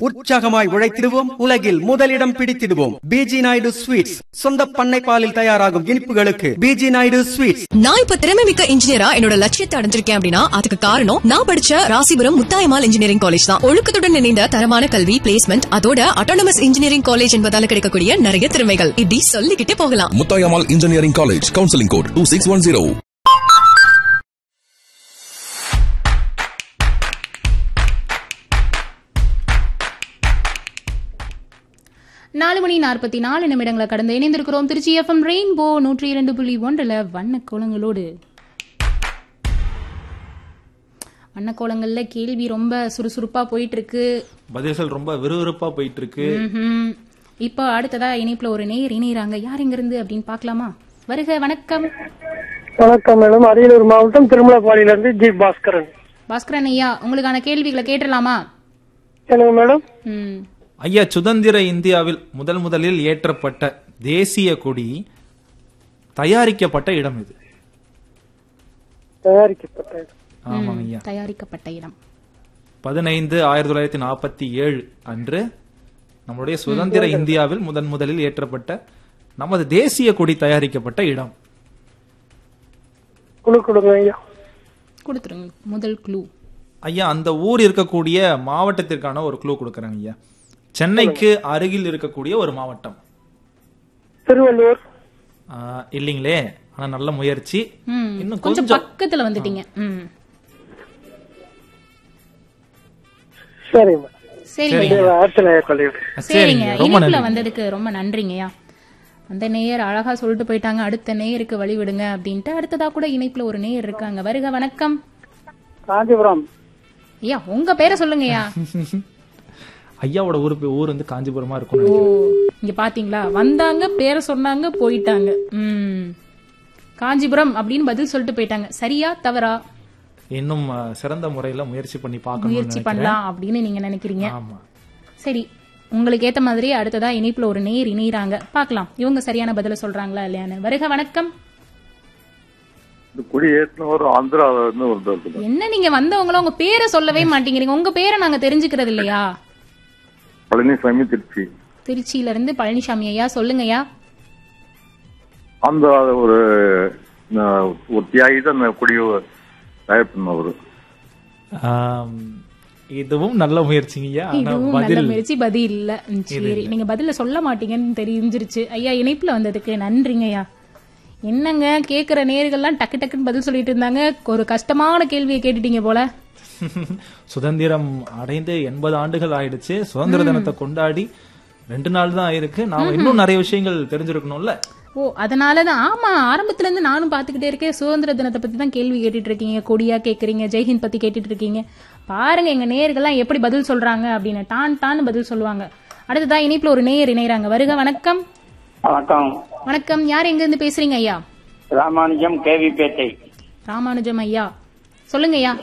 உற்சாகமாய் உழைத்திடுவோம், உலகில் முதலிடம் பிடித்திடுவோம். பிஜி நாயுடு ஸ்வீட்ஸ், சொந்த பண்ணை பாலில் தயாராகும் இனிப்புகளுக்கு பிஜி நாயுடு ஸ்வீட்ஸ். நான் இப்ப திறமை மிக்க இன்ஜினியரா என்னோட லட்சியத்தை அடைஞ்சிருக்கேன் அப்படின்னா அதுக்கு காரணம் நான் படிச்ச ராசிபுரம் முத்தாயம்மாள் இன்ஜினியரிங் காலேஜ் தான். ஒழுக்கத்துடன் இணைந்த தரமான கல்வி, பிளேஸ்மெண்ட், அதோட அட்டானமஸ் இன்ஜினியரிங் காலேஜ் என்பதால கிடைக்கக்கூடிய நிறைய திறமைகள் இப்படி சொல்லிக்கிட்டே போகலாம். Muthayammal engineering college, counselling code 2610. நாலு மணி 44 நிமிடங்களை கடந்து இணைந்திருக்கிறோம். Trichy FM rainbow 102.1 வண்ணக்கோலங்களோடு. வண்ணக்கோலங்கள்ல கேள்வி ரொம்ப சுறுசுறுப்பா போயிட்டு இருக்கு, பதில்கள் ரொம்ப விறுவிறுப்பா போயிட்டு இருக்கு. இப்போ அடுத்ததா இணைப்புல ஒரு நேயர் இணையறாங்க. யார் எங்க இருந்து அப்படின்னு பாக்கலாமா? வருக, வணக்கம். வணக்கம் மேடம், அரியலூர் மாவட்டம் திருமலபாடியில இருந்து ஜி பாஸ்கரன். பாஸ்கரன் ஐயா, உங்களுக்கான கேள்விகளை கேட்டலாமா? சொல்லுங்க மேடம். ஐயா, சுதந்திர இந்தியாவில் முதலில் ஏற்றப்பட்ட தேசிய கொடி தயாரிக்கப்பட்ட இடம் இது. தயாரிக்கப்பட்ட இடம். ஆமாங்க ஐயா, தயாரிக்கப்பட்ட இடம் 15/1947 அன்று நம்முடைய சுதந்திர இந்தியாவில் முதலில் ஏற்றப்பட்ட நமது தேசிய கொடி தயாரிக்கப்பட்ட இடம். குழு கொடுங்க ஐயா. கொடுத்துருங்க முதல் க்ளூ. ஐயா, அந்த ஊர் இருக்கக்கூடிய மாவட்டத்திற்கான ஒரு க்ளூ கொடுக்கறாங்க ஐயா. சென்னைக்கு அருகில் இருக்கக்கூடிய ஒரு மாவட்டம். திருவள்ளூர். இல்லீங்களே, ஆனா நல்ல முயற்சி. இன்னும் கொஞ்சம் பக்கத்துல வந்துட்டீங்க. சரிங்க. சரிங்க, இணைப்புல வந்ததுக்கு ரொம்ப நன்றிங்கய்யா. அந்த நேயர் அழகா சொல்லிட்டு போயிட்டாங்க, அடுத்த நேயருக்கு வழி விடுங்க அப்படின்ட்டு. அடுத்ததா கூட இணைப்புல ஒரு நேயர் இருக்காங்க. வருக, வணக்கம். காஞ்சிபுரம். ஐயா, உங்க பேரை சொல்லுங்கய்யா. ஐயாவோட ஊர் வந்து காஞ்சிபுரமா இருக்கும். இங்க பாத்தீங்களா, வந்தாங்க, பேரை சொன்னாங்க, போயிட்டாங்க. காஞ்சிபுரம் அப்படின்னு பதில் சொல்லிட்டு போயிட்டாங்க. சரியா தவறா? இன்னும் சிறந்த முறையில முயற்சி பண்ணலாம் அப்படின்னு நீங்க நினைக்கிறீங்க. சரி, உங்களுக்கு ஏத்த மாதிரி அடுத்ததா இணைப்புல ஒரு நேர் இணையறாங்க. பாக்கலாம் இவங்க சரியான பதில சொல்றாங்களா இல்லையான்னு. வருக, வணக்கம். என்ன நீங்க வந்தவங்கள உங்க பேரை சொல்லவே மாட்டேங்கிறீங்க. உங்க பேரை நாங்க தெரிஞ்சுக்கிறது இல்லையா? பழனிசாமி, திருச்சி. திருச்சியில இருந்து பழனிசாமி ஐயா, சொல்லுங்கய்யா. அந்த ஒரு தியாகி தான் கொடியை தயார் பண்ணவர். இதுவும் நல்ல முயற்சிங்கய்யா. இதுவும் நல்ல முயற்சி, பதில் இல்ல. சரி, நீங்க பதில சொல்ல மாட்டீங்கன்னு தெரிஞ்சிருச்சு. ஐயா, இணைப்புல வந்ததுக்கு நன்றிங்கய்யா. என்னங்க கேக்குற நேர்கள்லாம் டக்கு டக்குன்னு பதில் சொல்லிட்டு இருந்தாங்க. ஒரு கஷ்டமான கேள்வியை கேட்டுட்டீங்க போல. சுதந்திரம் அடைந்து 80 ஆண்டுகள் ஆயிடுச்சு. சுதந்திர தினத்தை கொண்டாடி 2 நாள் தான் ஆயிருக்கு. நாம இன்னும் நிறைய விஷயங்கள் தெரிஞ்சிருக்கணும்ல. அதனாலதான். ஆமா, ஆரம்பத்துல இருந்து நானும் பாத்துக்கிட்டே இருக்கேன். சுதந்திர தினத்தை பத்தி தான் கேள்வி கேட்டுட்டு இருக்கீங்க, கொடியா கேக்குறீங்க, ஜெய்ஹிந்த் பத்தி கேட்டுட்டு இருக்கீங்க. பாருங்க எங்க நேயர்கள்லாம் எப்படி பதில் சொல்றாங்க அப்படின்னு. டான்னு பதில் சொல்லுவாங்க. அடுத்ததா இணைப்புல ஒரு நேயர் இணையறாங்க. வருக, வணக்கம். வணக்கம். வணக்கம். யார் எங்க இருந்து பேசுறீங்க ஐயா? ராமானுஜம், கேவிப்பேட்டை. ராமானுஜம் ஐயா, சொல்லுங்க ஐயா.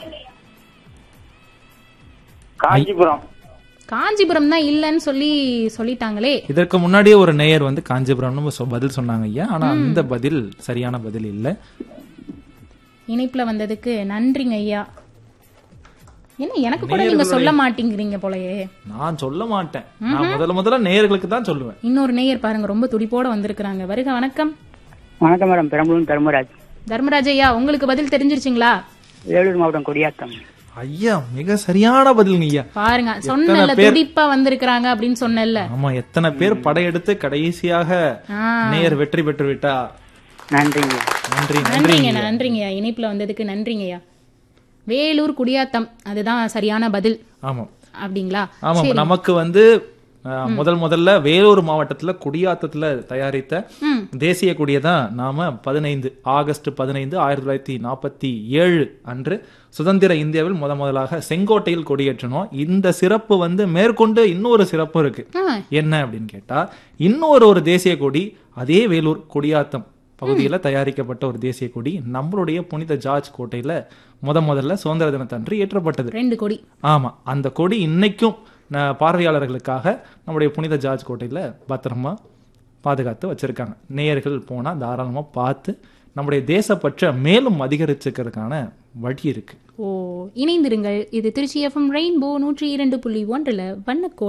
காஞ்சிபுரம். காஞ்சிபுரம் தான் இல்லன்னு சொல்லிட்டாங்களே. இதற்கு முன்னாடியே ஒரு நேயர் வந்து காஞ்சிபுரம்னு பதில் சொன்னாங்க ஐயா. ஆனா அந்த பதில் சரியான பதில் இல்ல. இணைப்புல வந்ததுக்கு நன்றிங்க ஐயா. என்ன எனக்கு கூட நீங்க சொல்ல மாட்டேங்கிறீங்க போலயே. நான் சொல்ல மாட்டேன், நான் முதல்ல நேயர்களுக்கு தான் சொல்லுவேன். இன்னொரு நேயர் பாருங்க, ரொம்ப துடிப்போட வந்திருக்காங்க. வருக, வணக்கம். வணக்கம் மேடம், பெரம்பலூர் தர்மராஜ். தர்மராஜ் ஐயா, உங்களுக்கு பதில் தெரிஞ்சிருச்சுங்களா? வேலூர் மாவட்டம் கொடியாத்தம். ஐயா, மிக சரியான பதில் ஐயா. பாருங்க, சொன்னல துடிப்பா வந்திருக்காங்க அப்படின்னு சொன்னல. ஆமா, எத்தனை பேர் படையெடுத்து கடைசியாக நேயர் வெற்றி பெற்று விட்டார். நன்றிங்க. நன்றிங்க. இணைப்புல வந்ததுக்கு நன்றிங்கய்யா. வேலூர் குடியாத்தம், அதுதான் சரியான பதில். ஆமா அப்படிங்களா? ஆமா, நமக்கு வந்து முதல்ல வேலூர் மாவட்டத்துல குடியாத்தத்துல தயாரித்த தேசிய கொடியை தான் நாம ஆகஸ்ட் 15, 1947 அன்று சுதந்திர இந்தியாவில் முதலாக செங்கோட்டையில் கொடியேற்றணும். இந்த சிறப்பு வந்து மேற்கொண்டு இன்னொரு சிறப்பு இருக்கு. என்ன அப்படின்னு கேட்டா, இன்னொரு தேசிய கொடி அதே வேலூர் குடியாத்தம் பகுதியில தயாரிக்கப்பட்ட ஒரு தேசிய கொடி நம்மளுடைய புனித ஜார்ஜ் கோட்டையில முதல்ல சுதந்திர தினத்தன்று ஏற்றப்பட்டது. 2 கொடி. ஆமா, அந்த கொடி இன்னைக்கும் பார்வையாளர்களுக்காக நம்முடைய புனித ஜார்ஜ் கோட்டையில பத்திரமா பாதுகாத்து வச்சிருக்காங்க. நேயர்கள் போனா தாராளமா பார்த்து நம்முடைய தேசப்பற்ற மேலும் அதிகரிச்சுக்கிறதுக்கான வழி இருக்கு. இணைந்திருங்கள். இது திருச்சி FM ரெயின்போ 102.1 வண்ணக்கோலம்.